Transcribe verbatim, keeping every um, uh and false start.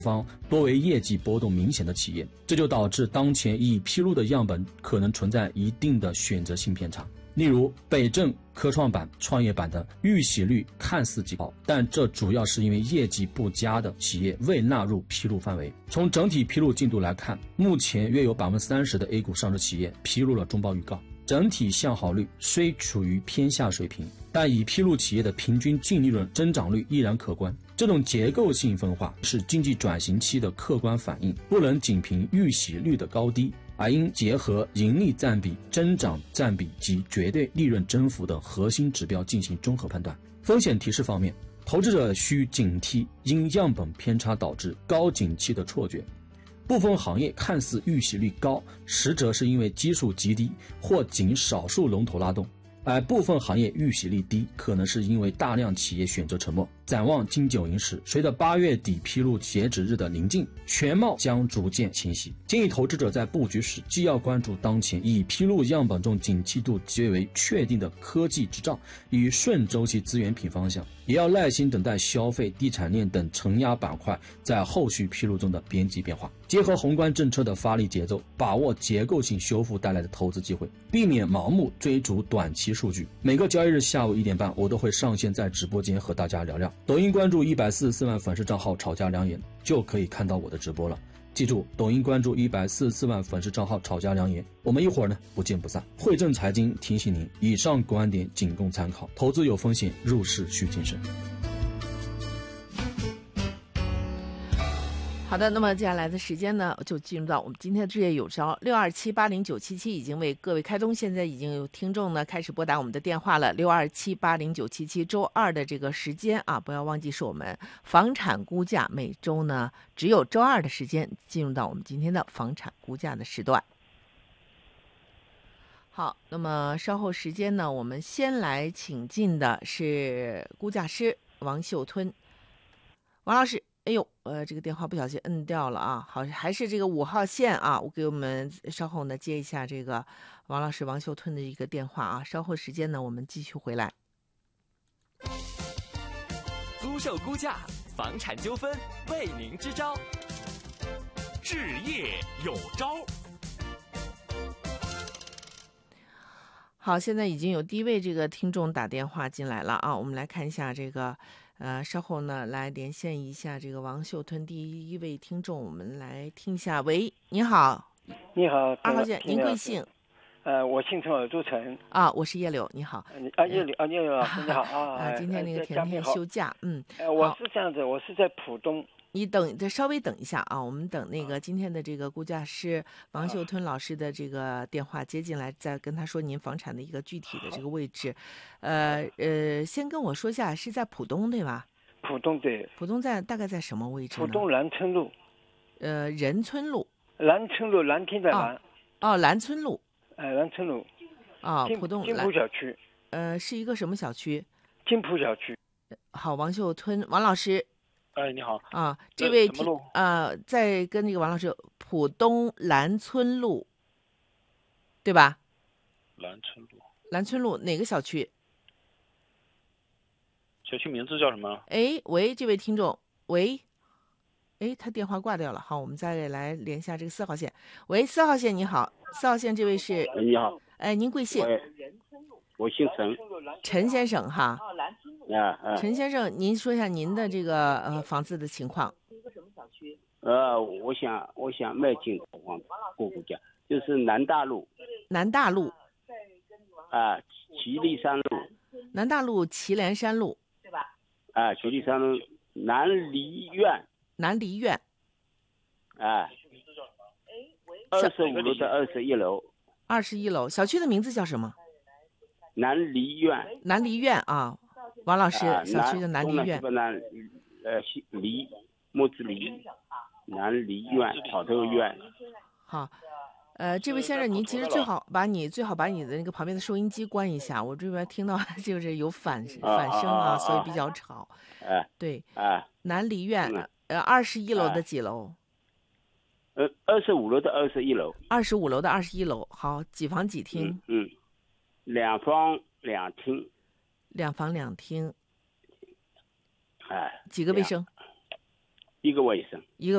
方多为业绩波动明显的企业，这就导致当前已披露的样本可能存在一定的选择性偏差。例如北证科创板、创业板的预喜率看似极高，但这主要是因为业绩不佳的企业未纳入披露范围。从整体披露进度来看，目前约有 百分之三十 的 A 股上市企业披露了中报预告，整体向好率虽处于偏下水平，但已披露企业的平均净利润增长率依然可观。这种结构性分化是经济转型期的客观反应，不能仅凭预喜率的高低，而应结合盈利占比、增长占比及绝对利润增幅等核心指标进行综合判断。风险提示方面，投资者需警惕因样本偏差导致高景气的错觉。部分行业看似预喜率高，实则是因为基数极低或仅少数龙头拉动，而部分行业预喜率低，可能是因为大量企业选择沉没。展望金九银时，随着八月底披露截止日的临近，全貌将逐渐清晰。建议投资者在布局时，既要关注当前已披露样本中景气度极为确定的科技制造与顺周期资源品方向，也要耐心等待消费、地产链等承压板块在后续披露中的边际变化。结合宏观政策的发力节奏，把握结构性修复带来的投资机会，避免盲目追逐短期数据。每个交易日下午一点半，我都会上线在直播间和大家聊聊。抖音关注一百四十四万粉丝账号吵架良言，就可以看到我的直播了。记住，抖音关注一百四十四万粉丝账号吵架良言，我们一会儿呢不见不散。汇正财经提醒您，以上观点仅供参考，投资有风险，入市需谨慎。 好的，那么接下来的时间呢，就进入到我们今天的置业有招六二七八零九七七已经为各位开通，现在已经有听众呢开始拨打我们的电话了。六二七八零九七七，周二的这个时间啊，不要忘记是我们房产估价，每周呢只有周二的时间进入到我们今天的房产估价的时段。好，那么稍后时间呢，我们先来请进的是估价师王秀吞，王老师。哎呦，呃，这个电话不小心摁掉了啊！好，还是这个五号线啊，我给我们稍后呢接一下这个王老师王秀吞的一个电话啊。稍后时间呢，我们继续回来。 租售估价，房产纠纷为您支招，置业有招。 好，现在已经有第一位这个听众打电话进来了啊，我们来看一下这个。呃，稍后呢，来连线一下这个王秀吞第一位听众，我们来听一下。喂，你好。 你好， 二号线，您贵姓？ 呃，我姓陈，朱晨。 啊，我是叶柳，你好。 啊，叶柳啊，叶柳老师你好啊。 啊，今天那个甜甜休假，嗯。 呃，我是这样子，我是在浦东。 你等，再稍微等一下啊，我们等那个今天的这个估价师王秀吞老师的这个电话接进来，再跟他说您房产的一个具体的这个位置。呃呃，先跟我说一下，是在浦东对吧？ 浦东对。 浦东在大概在什么位置呢？ 浦东兰村路。 呃，仁村路。 兰村路，蓝天的蓝。 哦，兰村路。 哎，兰村路。 啊，浦东金浦小区。 呃，是一个什么小区？ 金浦小区。 好，王秀吞，王老师。 哎，你好啊，这位什么路啊，在跟那个王老师，浦东兰村路，对吧？ 兰村路， 兰村路哪个小区？ 小区名字叫什么？ 哎，喂，这位听众，喂，哎，他电话挂掉了。好，我们再来连一下这个四号线。喂，四号线你好，四号线这位是？ 哎，你好。 哎，您贵姓？ 我姓陈。 陈先生哈。 啊啊。 陈先生，您说一下您的这个呃房子的情况。 是一个什么小区？呃，我想我想卖进房过户价，就是南大路。 南大路。 啊，祁连山路。 南大路祁连山路。 对吧？啊，祁连山路南梨苑。 南梨苑。 啊。二十五楼的二十一楼。 二十一楼，小区的名字叫什么？ 南梨苑。 南梨苑啊。王老师， 啊、 小区的南梨苑。 南呃梨木字梨，南梨苑草头苑。 好，呃，这位先生，您其实最好把你最好把你的那个旁边的收音机关一下，我这边听到就是有反反声啊，所以比较吵。 哎， 对， 哎， 南梨苑，呃，二十一楼的几楼？ 呃，二十五楼的二十一楼。 二十五楼的二十一楼，好，几房几厅？ 嗯，嗯两房两厅。 两房两厅， 哎， 几个卫生？ 一个外省。 一个